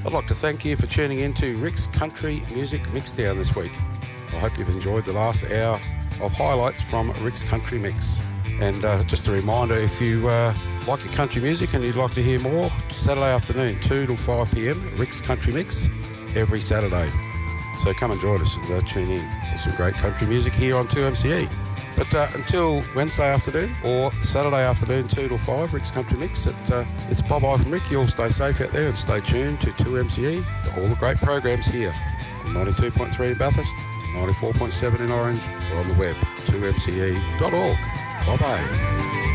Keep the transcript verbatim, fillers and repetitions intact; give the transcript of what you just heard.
I'd like to thank you for tuning in to Rick's Country Music Mixdown this week. I hope you've enjoyed the last hour of highlights from Rick's Country Mix. And uh, just a reminder, if you uh, like your country music and you'd like to hear more, Saturday afternoon, two till five p m, Rick's Country Mix, every Saturday. So come and join us and uh, tune in. There's some great country music here on two M C E. But uh, until Wednesday afternoon or Saturday afternoon, two till five, Rick's Country Mix, it, uh, it's bye-bye from Rick. You all stay safe out there and stay tuned to two M C E. All the great programs here on ninety-two point three in Bathurst, ninety-four point seven in Orange, or on the web, two m c e dot org. Bye-bye.